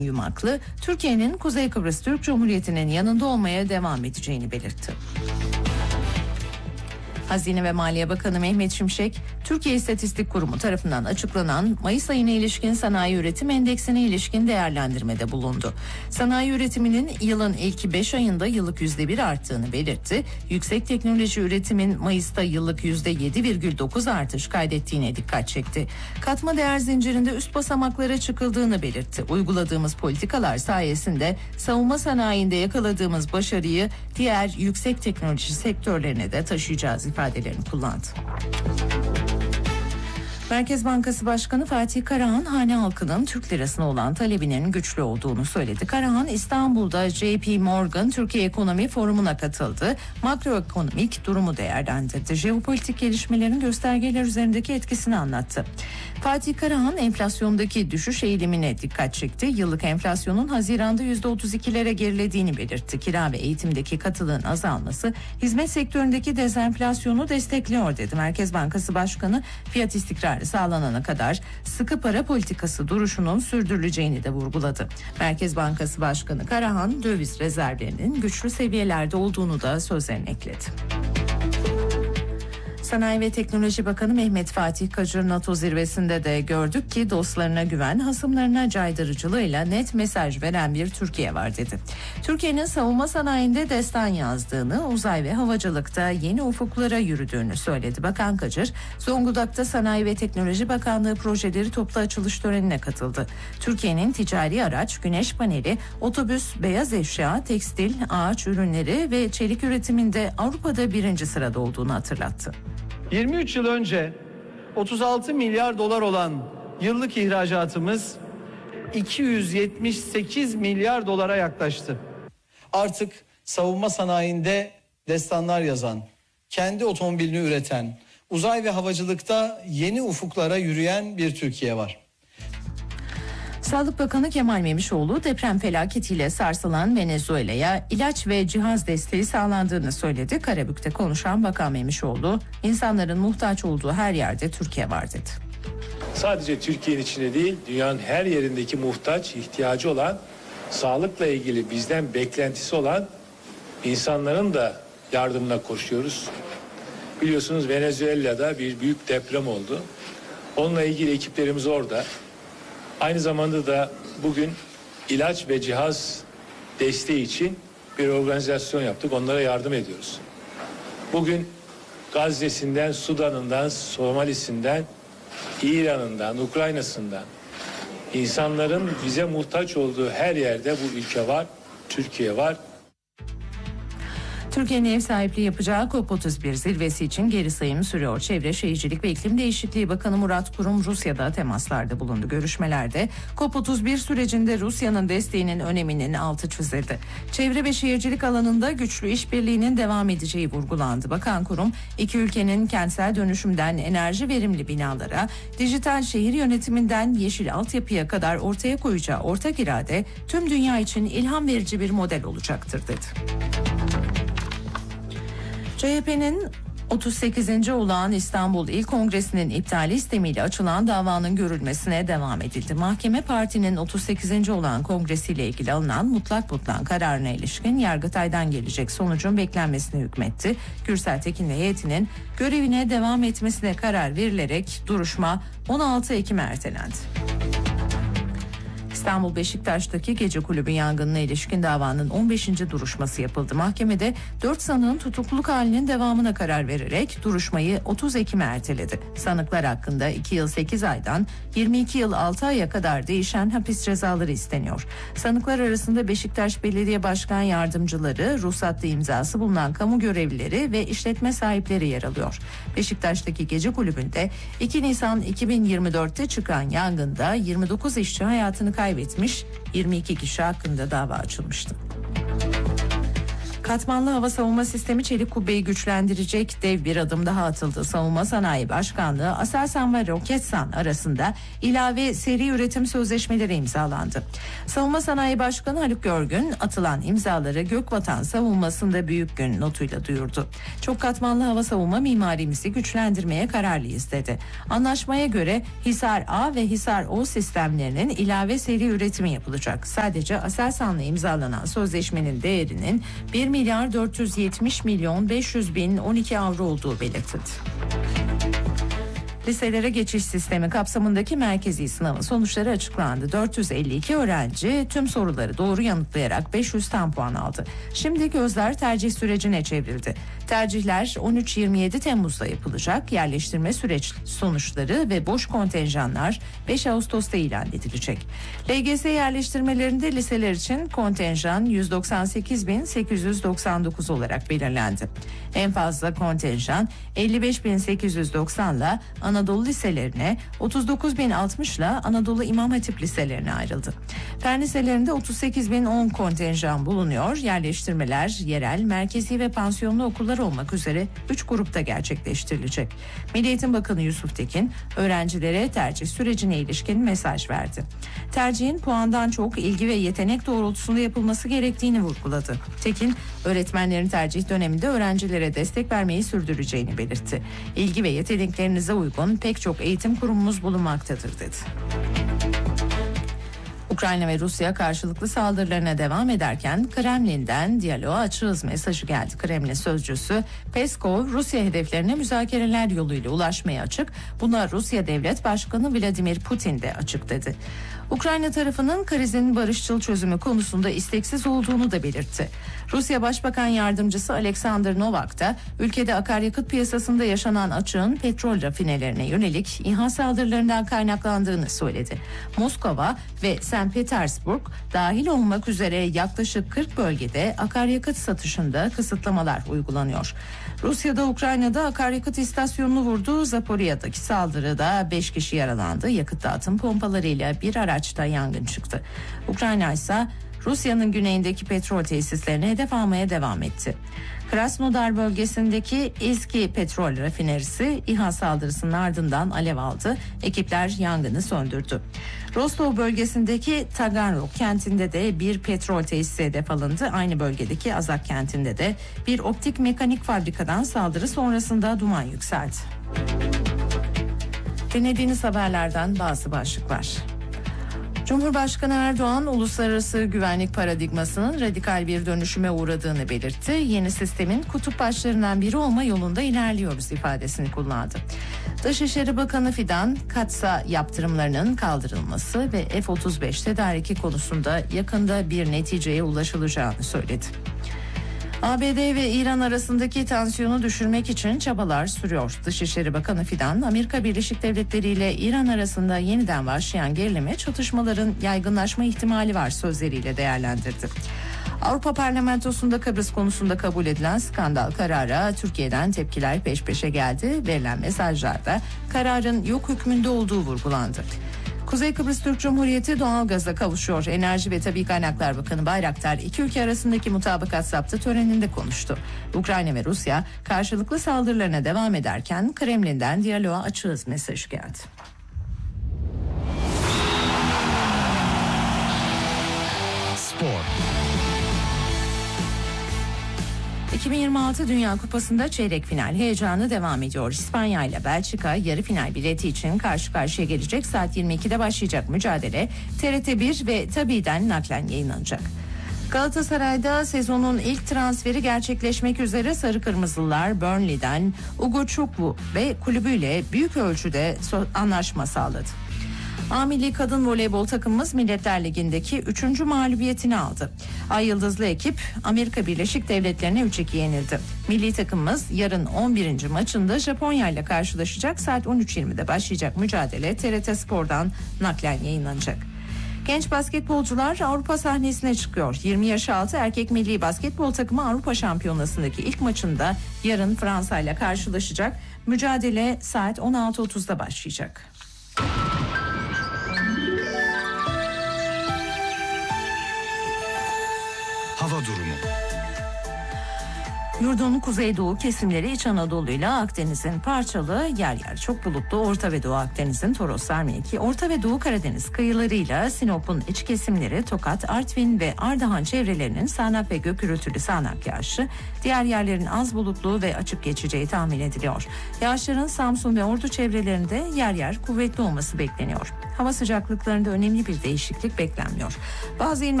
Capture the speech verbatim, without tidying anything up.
Yumaklı, Türkiye'nin Kuzey Kıbrıs Türk Cumhuriyeti'nin yanında olmaya devam edeceğini belirtti. Hazine ve Maliye Bakanı Mehmet Şimşek, Türkiye İstatistik Kurumu tarafından açıklanan Mayıs ayına ilişkin sanayi üretim endeksine ilişkin değerlendirmede bulundu. Sanayi üretiminin yılın ilk beş ayında yıllık yüzde bir arttığını belirtti. Yüksek teknoloji üretimin Mayıs'ta yıllık yüzde yedi virgül dokuz artış kaydettiğine dikkat çekti. Katma değer zincirinde üst basamaklara çıkıldığını belirtti. Uyguladığımız politikalar sayesinde savunma sanayinde yakaladığımız başarıyı diğer yüksek teknoloji sektörlerine de taşıyacağız ifadelerini kullandı. Merkez Bankası Başkanı Fatih Karahan, hane halkının Türk lirasına olan talebinin güçlü olduğunu söyledi. Karahan, İstanbul'da J P Morgan Türkiye Ekonomi Forumu'na katıldı. Makroekonomik durumu değerlendirdi. Jeopolitik gelişmelerin göstergeler üzerindeki etkisini anlattı. Fatih Karahan, enflasyondaki düşüş eğilimine dikkat çekti. Yıllık enflasyonun Haziran'da yüzde otuz ikilere gerilediğini belirtti. Kira ve eğitimdeki katılığın azalması hizmet sektöründeki dezenflasyonu destekliyor dedi. Merkez Bankası Başkanı, fiyat istikrarı sağlanana kadar sıkı para politikası duruşunun sürdürüleceğini de vurguladı. Merkez Bankası Başkanı Karahan, döviz rezervlerinin güçlü seviyelerde olduğunu da sözlerine ekledi. Sanayi ve Teknoloji Bakanı Mehmet Fatih Kacır, NATO zirvesinde de gördük ki dostlarına güven, hasımlarına caydırıcılığıyla net mesaj veren bir Türkiye var dedi. Türkiye'nin savunma sanayinde destan yazdığını, uzay ve havacılıkta yeni ufuklara yürüdüğünü söyledi. Bakan Kacır, Zonguldak'ta Sanayi ve Teknoloji Bakanlığı projeleri toplu açılış törenine katıldı. Türkiye'nin ticari araç, güneş paneli, otobüs, beyaz eşya, tekstil, ağaç ürünleri ve çelik üretiminde Avrupa'da birinci sırada olduğunu hatırlattı. yirmi üç yıl önce otuz altı milyar dolar olan yıllık ihracatımız iki yüz yetmiş sekiz milyar dolara yaklaştı. Artık savunma sanayinde destanlar yazan, kendi otomobilini üreten, uzay ve havacılıkta yeni ufuklara yürüyen bir Türkiye var. Sağlık Bakanı Kemal Memişoğlu, deprem felaketiyle sarsılan Venezuela'ya ilaç ve cihaz desteği sağlandığını söyledi. Karabük'te konuşan Bakan Memişoğlu, insanların muhtaç olduğu her yerde Türkiye var dedi. Sadece Türkiye'nin içinde değil, dünyanın her yerindeki muhtaç, ihtiyacı olan, sağlıkla ilgili bizden beklentisi olan insanların da yardımına koşuyoruz. Biliyorsunuz Venezuela'da bir büyük deprem oldu. Onunla ilgili ekiplerimiz orada. Aynı zamanda da bugün ilaç ve cihaz desteği için bir organizasyon yaptık. Onlara yardım ediyoruz. Bugün Gazze'sinden, Sudan'ından, Somalisinden, İran'ından, Ukrayna'sından insanların bize muhtaç olduğu her yerde bu ülke var, Türkiye var. Türkiye'nin ev sahipliği yapacağı COP otuz bir zirvesi için geri sayım sürüyor. Çevre, Şehircilik ve İklim Değişikliği Bakanı Murat Kurum Rusya'da temaslarda bulundu. Görüşmelerde COP otuz bir sürecinde Rusya'nın desteğinin öneminin altı çizildi. Çevre ve şehircilik alanında güçlü işbirliğinin devam edeceği vurgulandı. Bakan Kurum, iki ülkenin kentsel dönüşümden enerji verimli binalara, dijital şehir yönetiminden yeşil altyapıya kadar ortaya koyacağı ortak irade tüm dünya için ilham verici bir model olacaktır dedi. C H P'nin otuz sekizinci olağan İstanbul İl Kongresi'nin iptali istemiyle açılan davanın görülmesine devam edildi. Mahkeme, partinin otuz sekizinci olağan kongresiyle ilgili alınan mutlak mutlak kararına ilişkin Yargıtay'dan gelecek sonucun beklenmesine hükmetti. Gürsel Tekin ve heyetinin görevine devam etmesine karar verilerek duruşma on altı Ekim'e ertelendi. İstanbul Beşiktaş'taki gece kulübü yangınına ilişkin davanın on beşinci duruşması yapıldı. Mahkemede dört sanığın tutukluluk halinin devamına karar vererek duruşmayı otuz Ekim'e erteledi. Sanıklar hakkında iki yıl sekiz aydan yirmi iki yıl altı aya kadar değişen hapis cezaları isteniyor. Sanıklar arasında Beşiktaş Belediye Başkan Yardımcıları, ruhsatlı imzası bulunan kamu görevlileri ve işletme sahipleri yer alıyor. Beşiktaş'taki gece kulübünde iki Nisan iki bin yirmi dörtte çıkan yangında yirmi dokuz işçi hayatını kaybetmiş, yirmi iki kişi hakkında dava açılmıştı. Katmanlı hava savunma sistemi çelik kubbeyi güçlendirecek dev bir adım daha atıldı. Savunma Sanayi Başkanlığı, Aselsan ve Roketsan arasında ilave seri üretim sözleşmeleri imzalandı. Savunma Sanayi Başkanı Haluk Görgün atılan imzaları Gökvatan savunmasında büyük gün notuyla duyurdu. Çok katmanlı hava savunma mimarimizi güçlendirmeye kararlıyız dedi. Anlaşmaya göre Hisar A ve Hisar O sistemlerinin ilave seri üretimi yapılacak. Sadece Aselsan'la imzalanan sözleşmenin değerinin bir milyar dört yüz yetmiş milyon beş yüz bin on iki avro olduğu belirtildi. Liselere geçiş sistemi kapsamındaki merkezi sınavın sonuçları açıklandı. dört yüz elli iki öğrenci tüm soruları doğru yanıtlayarak beş yüz tam puan aldı. Şimdi gözler tercih sürecine çevrildi. Tercihler on üç yirmi yedi Temmuz'da yapılacak. Yerleştirme süreç sonuçları ve boş kontenjanlar beş Ağustos'ta ilan edilecek. L G S yerleştirmelerinde liseler için kontenjan yüz doksan sekiz bin sekiz yüz doksan dokuz olarak belirlendi. En fazla kontenjan elli beş bin sekiz yüz doksan ile Anadolu liselerine, otuz dokuz bin altmış ile Anadolu İmam Hatip liselerine ayrıldı. Fen liselerinde otuz sekiz bin on kontenjan bulunuyor. Yerleştirmeler yerel, merkezi ve pansiyonlu okullar olmak üzere üç grupta gerçekleştirilecek. Milli Eğitim Bakanı Yusuf Tekin öğrencilere tercih sürecine ilişkin mesaj verdi. Tercihin puandan çok ilgi ve yetenek doğrultusunda yapılması gerektiğini vurguladı. Tekin, öğretmenlerin tercih döneminde öğrencilere destek vermeyi sürdüreceğini belirtti. İlgi ve yeteneklerinize uygun pek çok eğitim kurumumuz bulunmaktadır dedi. Ukrayna ve Rusya karşılıklı saldırılarına devam ederken Kremlin'den diyaloğa açığız mesajı geldi. Kremlin sözcüsü Peskov, Rusya hedeflerine müzakereler yoluyla ulaşmaya açık. Buna Rusya Devlet Başkanı Vladimir Putin de açık dedi. Ukrayna tarafının krizin barışçıl çözümü konusunda isteksiz olduğunu da belirtti. Rusya Başbakan Yardımcısı Alexander Novak da ülkede akaryakıt piyasasında yaşanan açığın petrol rafinelerine yönelik İHA saldırılarından kaynaklandığını söyledi. Moskova ve Sankt Petersburg dahil olmak üzere yaklaşık kırk bölgede akaryakıt satışında kısıtlamalar uygulanıyor. Rusya'da Ukrayna'da akaryakıt istasyonunu vurdu. Zaporya'daki saldırıda beş kişi yaralandı. Yakıt dağıtım pompalarıyla bir araçta yangın çıktı. Ukrayna ise Rusya'nın güneyindeki petrol tesislerine hedef almaya devam etti. Krasnodar bölgesindeki eski petrol rafinerisi İHA saldırısının ardından alev aldı. Ekipler yangını söndürdü. Rostov bölgesindeki Taganrog kentinde de bir petrol tesisi hedef alındı. Aynı bölgedeki Azak kentinde de bir optik mekanik fabrikadan saldırı sonrasında duman yükseldi. Dinlediğiniz haberlerden bazı başlıklar. Cumhurbaşkanı Erdoğan, uluslararası güvenlik paradigmasının radikal bir dönüşüme uğradığını belirtti. Yeni sistemin kutup başlarından biri olma yolunda ilerliyoruz ifadesini kullandı. Dışişleri Bakanı Fidan, Katsa yaptırımlarının kaldırılması ve F otuz beş tedariki konusunda yakında bir neticeye ulaşılacağını söyledi. A B D ve İran arasındaki tansiyonu düşürmek için çabalar sürüyor. Dışişleri Bakanı Fidan, Amerika Birleşik Devletleri ile İran arasında yeniden başlayan gerilime çatışmaların yaygınlaşma ihtimali var sözleriyle değerlendirdi. Avrupa Parlamentosu'nda Kıbrıs konusunda kabul edilen skandal karara Türkiye'den tepkiler peş peşe geldi. Verilen mesajlarda kararın yok hükmünde olduğu vurgulandı. Kuzey Kıbrıs Türk Cumhuriyeti doğalgaza kavuşuyor. Enerji ve Tabii Kaynaklar Bakanı Bayraktar iki ülke arasındaki mutabakat zaptı töreninde konuştu. Ukrayna ve Rusya karşılıklı saldırılarına devam ederken Kremlin'den diyaloğa açığız mesajı geldi. Spor. iki bin yirmi altı Dünya Kupası'nda çeyrek final heyecanı devam ediyor. İspanya ile Belçika yarı final bileti için karşı karşıya gelecek. Saat yirmi ikide başlayacak mücadele T R T bir ve Tabi'den naklen yayınlanacak. Galatasaray'da sezonun ilk transferi gerçekleşmek üzere Sarı Kırmızılılar Burnley'den Ugo Chukwu ve kulübüyle büyük ölçüde anlaşma sağladı. A Milli Kadın Voleybol takımımız Milletler Ligi'ndeki üçüncü mağlubiyetini aldı. Ay Yıldızlı ekip Amerika Birleşik Devletleri'ne üç iki yenildi. Milli takımımız yarın on birinci maçında Japonya ile karşılaşacak. Saat on üç yirmide başlayacak mücadele T R T Spor'dan naklen yayınlanacak. Genç basketbolcular Avrupa sahnesine çıkıyor. yirmi yaş altı erkek milli basketbol takımı Avrupa Şampiyonası'ndaki ilk maçında yarın Fransa ile karşılaşacak. Mücadele saat on altı otuzda başlayacak. Hava durumu. Yurdun kuzeydoğu kesimleri İç Anadolu ile Akdeniz'in parçalı, yer yer çok bulutlu Orta ve Doğu Akdeniz'in Toroslar mevki, Orta ve Doğu Karadeniz kıyılarıyla Sinop'un iç kesimleri, Tokat, Artvin ve Ardahan çevrelerinin sağanak ve gök gürültülü sağanak yağışı, diğer yerlerin az bulutlu ve açık geçeceği tahmin ediliyor. Yağışların Samsun ve Ordu çevrelerinde yer yer kuvvetli olması bekleniyor. Hava sıcaklıklarında önemli bir değişiklik beklenmiyor. Bazı il